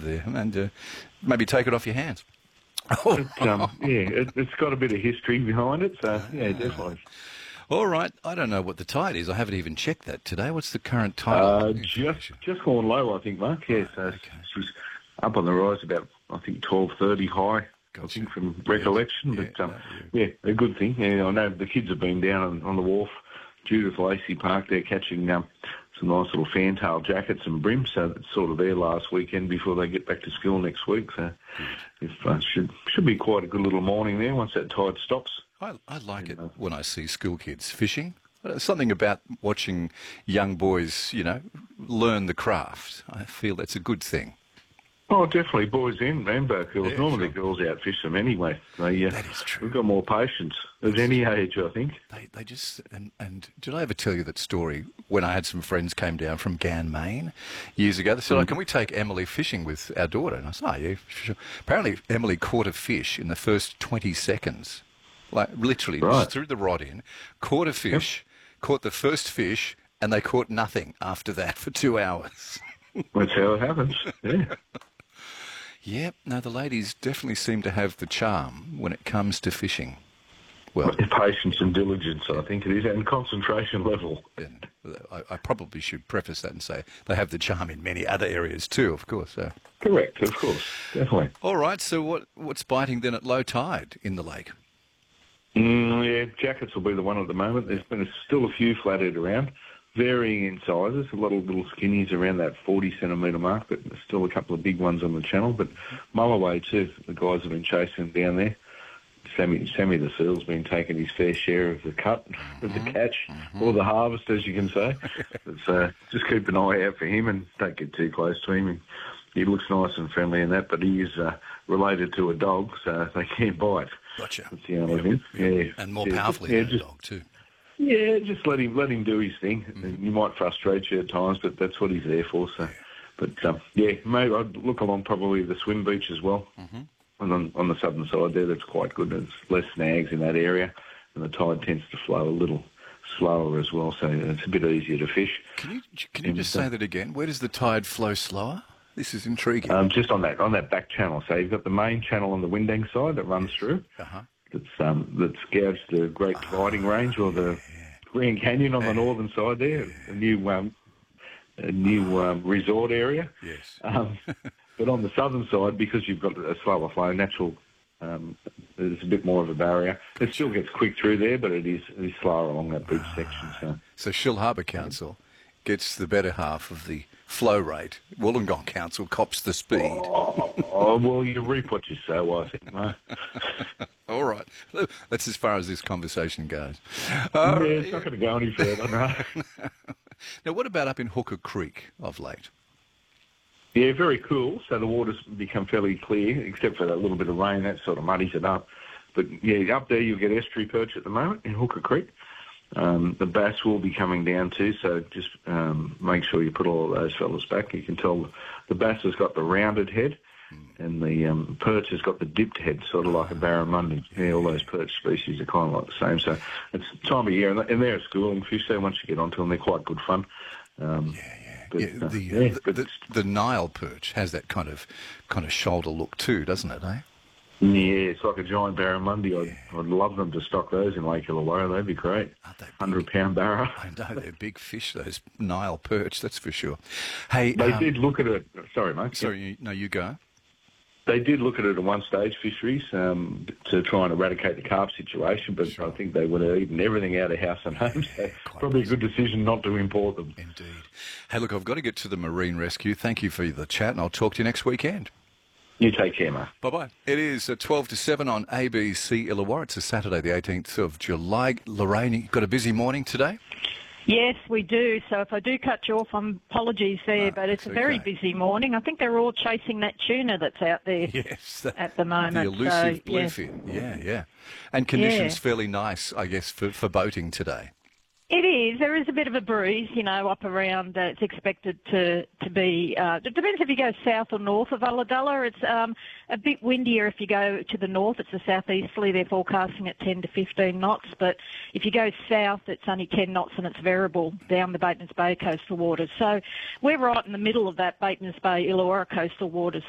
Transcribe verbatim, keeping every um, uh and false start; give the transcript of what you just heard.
there, and uh, maybe take it off your hands. It, um, yeah, it, it's got a bit of history behind it, so yeah, definitely. All right, I don't know what the tide is. I haven't even checked that today. What's the current tide? Uh, just just gone low, I think, Mark. Yeah, so okay. she's up on the rise about, I think, twelve thirty high. Gotcha. I think from recollection, Yeah, but um, yeah. yeah, a good thing. Yeah, I know the kids have been down on, on the wharf, Judith Lacey Park. They're catching um, some nice little fantail jackets and brims, so it's sort of there last weekend before they get back to school next week. So if uh, should should be quite a good little morning there once that tide stops. I, I like it uh, when I see school kids fishing. Uh, Something about watching young boys, you know, learn the craft. I feel that's a good thing. Oh, definitely, boys in and both girls. Yeah, Normally, sure. girls outfish them anyway. They, uh, That is true. We've got more patience at any age, I think. They they just and, and did I ever tell you that story when I had some friends came down from Gan, Maine, years ago? They said, "Oh, can we take Emily fishing with our daughter?" And I said, "Oh, yeah, sure." Apparently, Emily caught a fish in the first twenty seconds, like literally Right. just threw the rod in, caught a fish, caught the first fish, and they caught nothing after that for two hours. That's how it happens. Yeah. Yep, no, the ladies definitely seem to have the charm when it comes to fishing. Well, Patience and diligence, I think it is, and concentration level. and I, I probably should preface that and say they have the charm in many other areas too, of course. So. Correct, of course, definitely. All right, so what what's biting then at low tide in the lake? Mm, yeah, jackets will be the one at the moment. There's been a, still a few flathead around, varying in sizes. A lot of little skinnies around that forty centimetre mark, but there's still a couple of big ones on the channel. But Mulloway too, the guys have been chasing down there. Sammy, Sammy the Seal's been taking his fair share of the cut, of the catch, Mm-hmm. or the harvest, as you can say. But, uh, just keep an eye out for him and don't get too close to him. He looks nice and friendly and that, but he is uh, related to a dog, so they can't bite. Gotcha. That's the only thing. Yeah. And more Yeah, powerfully yeah, than just, a dog too. Yeah, just let him let him do his thing. Mm-hmm. You might frustrate you at times, but that's what he's there for. So, but um, yeah, maybe I'd look along probably the swim beach as well. Mm-hmm. And on, on the southern side there, that's quite good. There's less snags in that area, and the tide tends to flow a little slower as well, so it's a bit easier to fish. Can you can you just say that again? Where does the tide flow slower? This is intriguing. Um, just on that on that back channel. So you've got the main channel on the Windang side that runs through. Uh-huh. That's um, that's gouged the Great Dividing Range or the Grand Canyon on the northern side there. A new um, a new um, resort area. Yes. Um, but on the southern side, because you've got a slower flow, natural, um, there's a bit more of a barrier. It still gets quick through there, but it is, it is slower along that beach section. So, So Shill Harbour Council gets the better half of the flow rate. Wollongong Council cops the speed. oh, oh, well, you reap what you sow, I think. No? All right. That's as far as this conversation goes. Yeah, Uh, it's not going to go any further. No. Now, what about up in Hooker Creek of late? Yeah, very cool. So the water's become fairly clear, except for that little bit of rain. That sort of muddies it up. But yeah, up there you'll get estuary perch at the moment in Hooker Creek. Um, the bass will be coming down too, so just um, make sure you put all of those fellas back. You can tell the bass has got the rounded head, and the um, perch has got the dipped head, sort of like a barramundi. Yeah, all those perch species are kind of like the same. So it's time of year, and and they're a schooling fish. So once you get onto them, they're quite good fun. Um, Yeah, yeah. But, yeah, uh, the, yeah, the, but the, the Nile perch has that kind of kind of shoulder look too, doesn't it, eh? Yeah, it's like a giant barramundi. I'd, I'd love them to stock those in Lake Illawarra. They'd be great. Aren't they big? Hundred pound barra. I know, they're big fish, those Nile perch, that's for sure. Hey, They um, did look at it. Sorry, mate. sorry, you, no, you go. They did look at it at one stage, fisheries, um, to try and eradicate the carp situation, but Sure. I think they would have eaten everything out of house and home. So probably a good decision not to import them. Indeed. Hey, look, I've got to get to the marine rescue. Thank you for the chat, and I'll talk to you next weekend. You take care, mate. Bye-bye. It is uh, twelve to seven on A B C Illawarra. It's a Saturday, the eighteenth of July. Lorraine, you got a busy morning today? Yes, we do. So if I do cut you off, I'm apologies there, No, but it's a it's very okay. busy morning. I think they're all chasing that tuna that's out there Yes. The, at the moment. the elusive so, yeah. bluefin. Yeah, yeah. And conditions Yeah. fairly nice, I guess, for, for boating today. It is. There is a bit of a breeze, you know, up around. Uh, it's expected to to be. Uh, it depends if you go south or north of Ulladulla. It's um, a bit windier if you go to the north. It's a southeasterly. They're forecasting at ten to fifteen knots. But if you go south, it's only ten knots and it's variable down the Batemans Bay coastal waters. So we're right in the middle of that Batemans Bay Illawarra coastal waters.